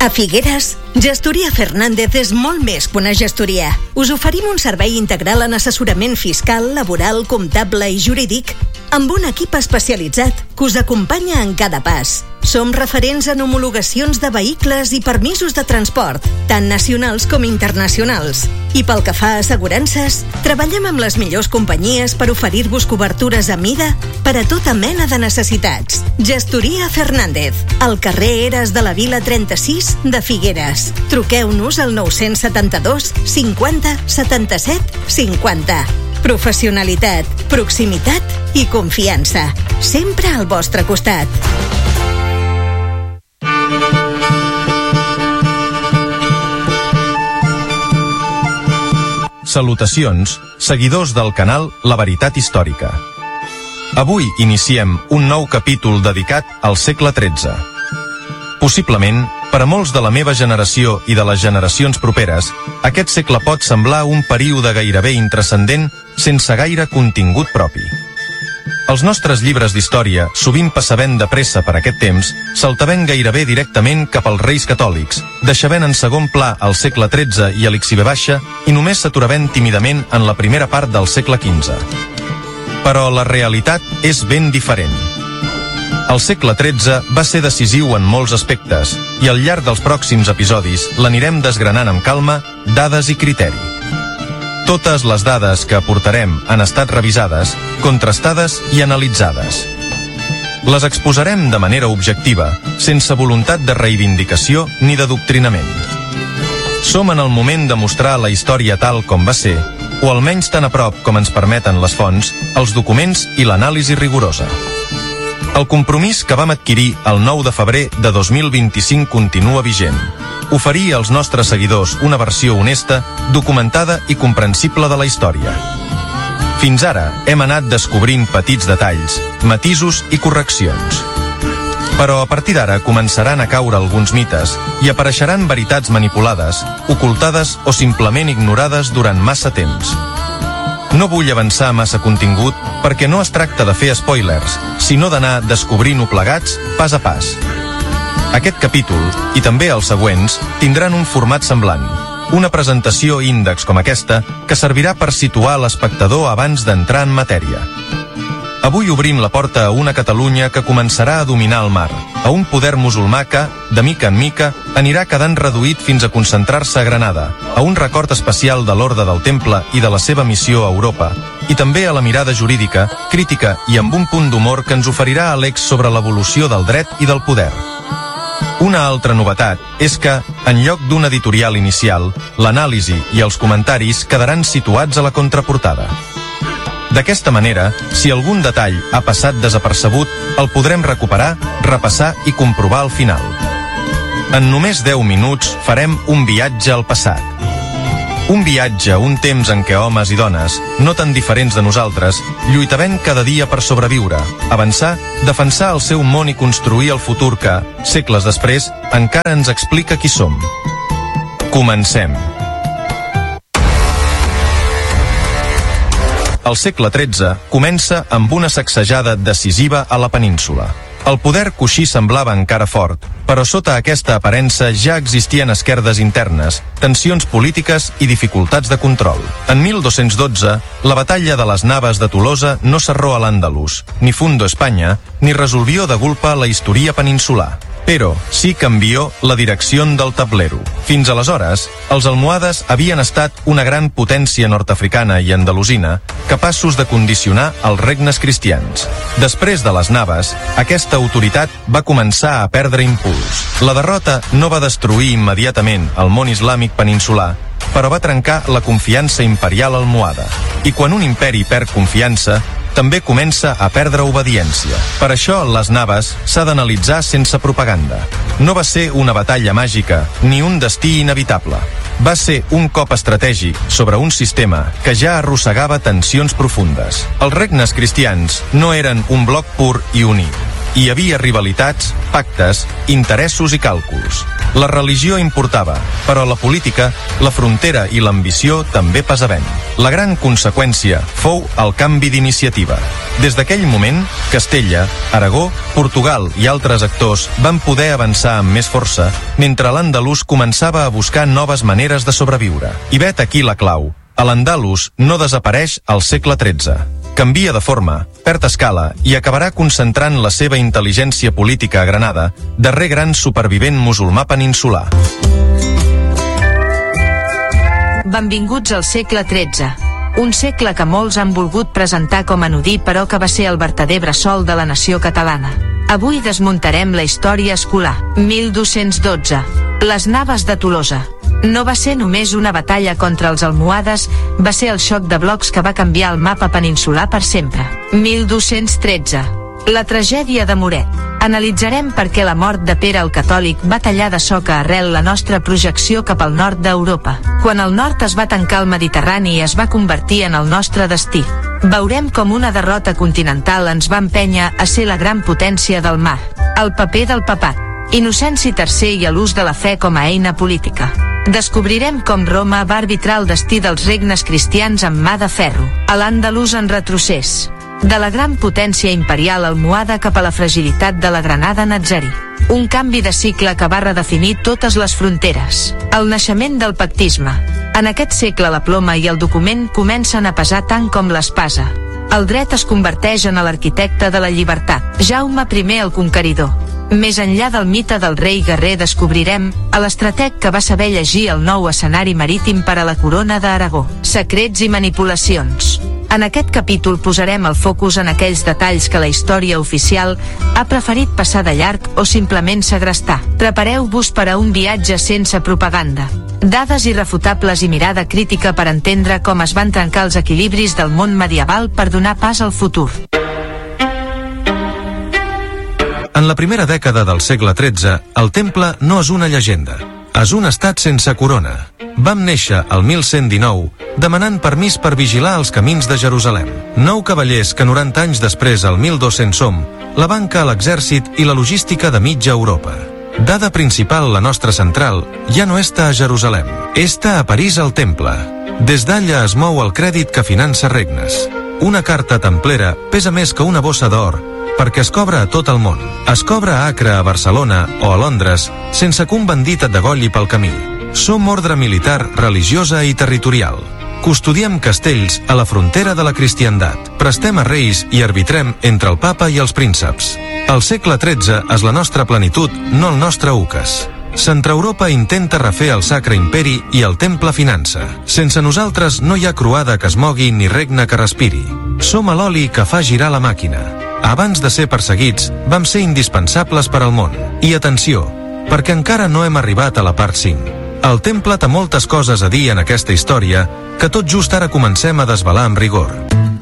A Figueres, Gestoria Fernández és molt més que una gestoria. Us oferim un servei integral en assessorament fiscal, laboral, comptable i jurídic amb un equip especialitzat que us acompanya en cada pas. Som referents en homologacions de vehicles i permisos de transport, tant nacionals com internacionals. I pel que fa a assegurances, treballem amb les millors companyies per oferir-vos cobertures a mida per a tota mena de necessitats. Gestoria Fernández, al carrer Eres de la Vila 36 de Figueres. Truqueu-nos al 972 50 77 50. Professionalitat, proximitat i confiança. Sempre al vostre costat. Salutacions, seguidors del canal La Veritat Històrica. Avui iniciem un nou capítol dedicat al segle XIII. Possiblement, per a molts de la meva generació i de les generacions properes, aquest segle pot semblar un període gairebé intranscendent sense gaire contingut propi. Els nostres llibres d'història, sovint passavent de pressa per aquest temps, saltavent gairebé directament cap als reis catòlics, deixavent en segon pla el segle XIII i l'XV i només s'aturavent tímidament en la primera part del segle XV. Però la realitat és ben diferent. El segle XIII va ser decisiu en molts aspectes i al llarg dels pròxims episodis l'anirem desgranant amb calma, dades i criteri. Totes les dades que aportarem han estat revisades, contrastades i analitzades. Les exposarem de manera objectiva, sense voluntat de reivindicació ni de doctrinament. Som en el moment de mostrar la història tal com va ser, o almenys tan a prop com ens permeten les fonts, els documents i l'anàlisi rigorosa. El compromís que vam adquirir el 9 de febrer de 2025 continua vigent. Oferir als nostres seguidors una versió honesta, documentada i comprensible de la història. Fins ara hem anat descobrint petits detalls, matisos i correccions. Però a partir d'ara començaran a caure alguns mites i apareixeran veritats manipulades, ocultades o simplement ignorades durant massa temps. No vull avançar massa contingut perquè no es tracta de fer spoilers, sinó d'anar descobrint-ho plegats pas a pas. Aquest capítol, i també els següents, tindran un format semblant. Una presentació índex com aquesta que servirà per situar l'espectador abans d'entrar en matèria. Avui obrim la porta a una Catalunya que començarà a dominar el mar, a un poder musulmà que, de mica en mica, anirà quedant reduït fins a concentrar-se a Granada, a un record especial de l'Orde del Temple i de la seva missió a Europa, i també a la mirada jurídica, crítica i amb un punt d'humor que ens oferirà Alex sobre l'evolució del dret i del poder. Una altra novetat és que, en lloc d'un editorial inicial, l'anàlisi i els comentaris quedaran situats a la contraportada. D'aquesta manera, si algun detall ha passat desapercebut, el podrem recuperar, repassar i comprovar al final. En només 10 minuts farem un viatge al passat. Un viatge a un temps en què homes i dones, no tan diferents de nosaltres, lluitaven cada dia per sobreviure, avançar, defensar el seu món i construir el futur que, segles després, encara ens explica qui som. Comencem. El segle XIII comença amb una sacsejada decisiva a la península. El poder coixí semblava encara fort, però sota aquesta aparença ja existien esquerdes internes, tensions polítiques i dificultats de control. En 1212, la batalla de les Naves de Tolosa no cerró a l'Àndalus, ni fundó Espanya, ni resolvió de golpe la historia peninsular. Però sí canvió la direcció del tablero. Fins aleshores, els almohades havien estat una gran potència nord-africana i andalusina, capaços de condicionar els regnes cristians. Després de les Naves, aquesta autoritat va començar a perdre impuls. La derrota no va destruir immediatament el món islàmic peninsular, però va trencar la confiança imperial almohada. I quan un imperi perd confiança, també comença a perdre obediència. Per això, les Naves s'ha d'analitzar sense propaganda. No va ser una batalla màgica, ni un destí inevitable. Va ser un cop estratègic sobre un sistema que ja arrossegava tensions profundes. Els regnes cristians no eren un bloc pur i unit. Hi havia rivalitats, pactes, interessos i càlculs. La religió importava, però la política, la frontera i l'ambició també pesaven. La gran conseqüència fou el canvi d'iniciativa. Des d'aquell moment, Castella, Aragó, Portugal i altres actors van poder avançar amb més força, mentre l'andalús començava a buscar noves maneres de sobreviure. I vet aquí la clau. L'andalús no desapareix al segle XIII. Canvia de forma, perd escala i acabarà concentrant la seva intel·ligència política a Granada, darrer gran supervivent musulmà peninsular. Benvinguts al segle XIII. Un segle que molts han volgut presentar com anodí, però que va ser el vertader bressol de la nació catalana. Avui desmuntarem la història escolar. 1212. Les naves de Tolosa. No va ser només una batalla contra els almohades, va ser el xoc de blocs que va canviar el mapa peninsular per sempre. 1213. La tragèdia de Muret. Analitzarem per què la mort de Pere el Catòlic va tallar de soca arrel la nostra projecció cap al nord d'Europa. Quan el nord es va tancar al Mediterrani i es va convertir en el nostre destí. Veurem com una derrota continental ens va empènyer a ser la gran potència del mar. El paper del papat. Inocenci III i l'ús de la fe com a eina política. Descobrirem com Roma va arbitrar el destí dels regnes cristians amb mà de ferro. A l'Àndalus en retrocés. De la gran potència imperial almohada cap a la fragilitat de la Granada natzarí. Un canvi de cicle que va redefinir totes les fronteres. El naixement del pactisme. En aquest segle la ploma i el document comencen a pesar tant com l'espasa. El dret es converteix en l'arquitecte de la llibertat. Jaume I el Conqueridor. Més enllà del mite del rei guerrer descobrirem a l'estrateg que va saber llegir el nou escenari marítim per a la corona d'Aragó. Secrets i manipulacions. En aquest capítol posarem el focus en aquells detalls que la història oficial ha preferit passar de llarg o simplement segrestar. Prepareu-vos per a un viatge sense propaganda. Dades irrefutables i mirada crítica per entendre com es van trencar els equilibris del món medieval per donar pas al futur. En la primera dècada del segle XIII, el temple no és una llegenda. És un estat sense corona. Vam néixer el 1119 demanant permís per vigilar els camins de Jerusalem. 9 cavallers que 90 anys després, el 1200 som, la banca, l'exèrcit i la logística de mitja Europa. Dada principal, la nostra central, ja no està a Jerusalem. Està a París al temple. Des d'allà es mou el crèdit que finança regnes. Una carta templera pesa més que una bossa d'or, perquè es cobra a tot el món. Es cobra a Acre, a Barcelona o a Londres, sense que un bandit et degolli pel camí. Som ordre militar, religiosa i territorial. Custodiem castells a la frontera de la cristiandat. Prestem a reis i arbitrem entre el papa i els prínceps. El segle XIII és la nostra plenitud, no el nostre ucas. Centreeuropa intenta refer el Sacre Imperi i el temple finança. Sense nosaltres no hi ha croada que es mogui ni regne que respiri. Som a l'oli que fa girar la màquina. Abans de ser perseguits, vam ser indispensables per al món. I atenció, perquè encara no hem arribat a la part 5. El temple té moltes coses a dir en aquesta història que tot just ara comencem a desvelar amb rigor.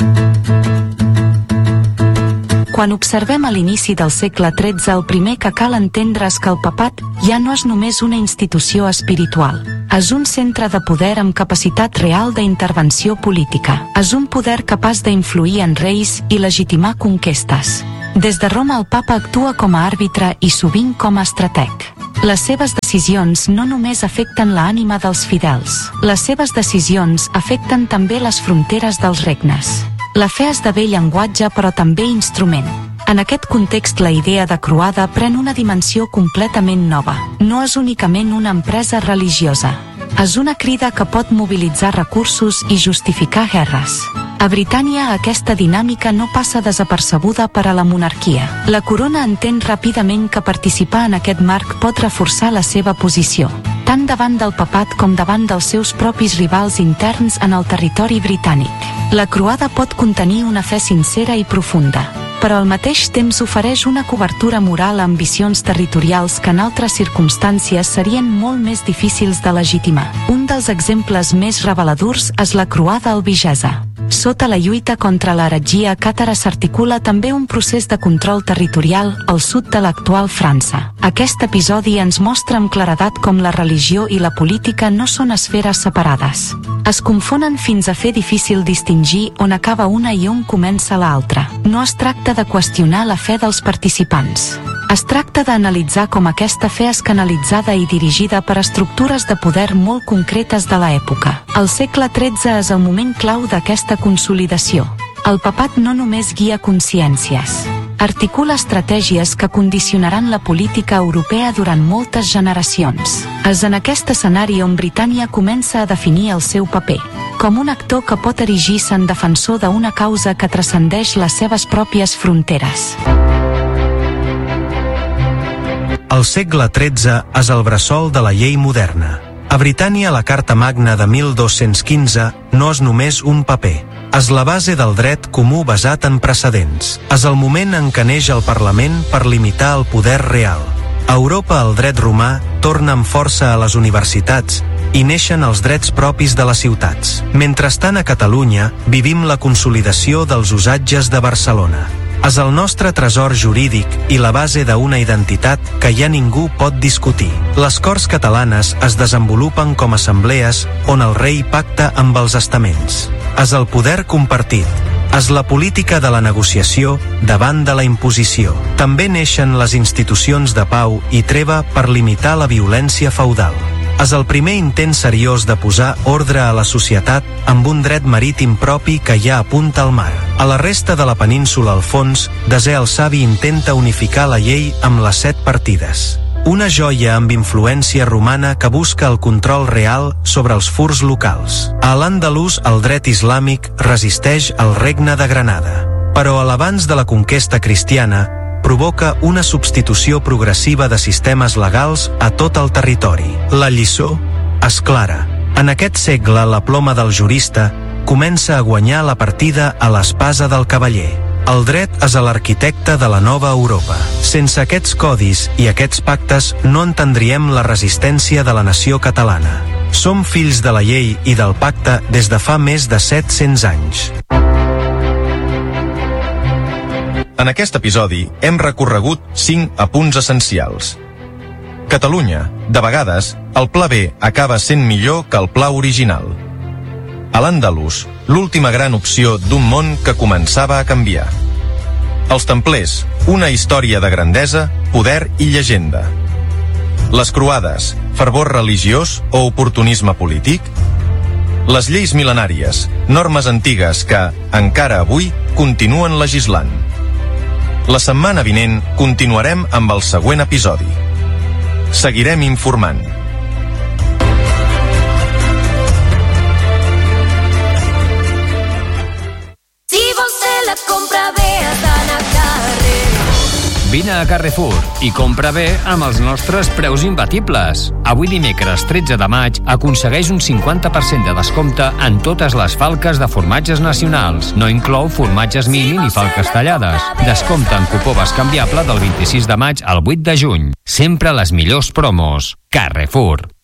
Quan observem a l'inici del segle XIII, el primer que cal entendre és que el papat ja no és només una institució espiritual. És un centre de poder amb capacitat real d'intervenció política. És un poder capaç d'influir en reis i legitimar conquestes. Des de Roma el papa actua com a àrbitre i sovint com a estrateg. Les seves decisions no només afecten l'ànima dels fidels. Les seves decisions afecten també les fronteres dels regnes. La fe esdevé llenguatge però també instrument. En aquest context la idea de croada pren una dimensió completament nova. No és únicament una empresa religiosa. És una crida que pot mobilitzar recursos i justificar guerres. A Britània aquesta dinàmica no passa desapercebuda per a la monarquia. La corona entén ràpidament que participar en aquest marc pot reforçar la seva posició, tant davant del papat com davant dels seus propis rivals interns en el territori britànic. La croada pot contenir una fe sincera i profunda, però al mateix temps ofereix una cobertura moral a ambicions territorials que en altres circumstàncies serien molt més difícils de legitimar. Un dels exemples més reveladors és la croada albigesa. Sota la lluita contra l'heretgia càtara s'articula també un procés de control territorial al sud de l'actual França. Aquest episodi ens mostra amb claredat com la religió i la política no són esferes separades. Es confonen fins a fer difícil distingir on acaba una i on comença l'altra. No es tracta de qüestionar la fe dels participants. Es tracta d'analitzar com aquesta fe és canalitzada i dirigida per estructures de poder molt concretes de l'època. El segle XIII és el moment clau d'aquesta consolidació. El papat no només guia consciències. Articula estratègies que condicionaran la política europea durant moltes generacions. És en aquest escenari on Britània comença a definir el seu paper, com un actor que pot erigir-se en defensor d'una causa que transcendeix les seves pròpies fronteres. El segle XIII és el bressol de la llei moderna. A Britània, la Carta Magna de 1215 no és només un paper. És la base del dret comú basat en precedents. És el moment en què neix el Parlament per limitar el poder real. A Europa, el dret romà torna amb força a les universitats i neixen els drets propis de les ciutats. Mentrestant, a Catalunya, vivim la consolidació dels usatges de Barcelona. És el nostre tresor jurídic i la base d'una identitat que ja ningú pot discutir. Les Corts catalanes es desenvolupen com assemblees on el rei pacta amb els estaments. És el poder compartit. És la política de la negociació davant de la imposició. També neixen les institucions de pau i treva per limitar la violència feudal. És el primer intent seriós de posar ordre a la societat amb un dret marítim propi que ja apunta al mar. A la resta de la península, al fons, Desè el Savi intenta unificar la llei amb les 7 partides. Una joia amb influència romana que busca el control real sobre els furs locals. A l'Andalús, el dret islàmic resisteix al regne de Granada. Però a l'abans de la conquesta cristiana, provoca una substitució progressiva de sistemes legals a tot el territori. La lliçó és clara. En aquest segle, la ploma del jurista comença a guanyar la partida a l'espasa del cavaller. El dret és l'arquitecte de la nova Europa. Sense aquests codis i aquests pactes no entendríem la resistència de la nació catalana. Som fills de la llei i del pacte des de fa més de 700 anys. En aquest episodi hem recorregut 5 apunts essencials. Catalunya, de vegades, el pla B acaba sent millor que el pla original. A l'Andalús, l'última gran opció d'un món que començava a canviar. Els templers, una història de grandesa, poder i llegenda. Les croades, fervor religiós o oportunisme polític? Les lleis mil·lenàries, normes antigues que, encara avui, continuen legislant. La setmana vinent continuarem amb el següent episodi. Seguirem informant. Si vols fer la compra bé, has d'anar a Carrefour. Vine a Carrefour i compra bé amb els nostres preus imbatibles. Avui dimecres 13 de maig aconsegueix un 50% de descompte en totes les falques de formatges nacionals. No inclou formatges mini ni falques tallades. Descompte en cupó bescanviable del 26 de maig al 8 de juny. Sempre les millors promos. Carrefour.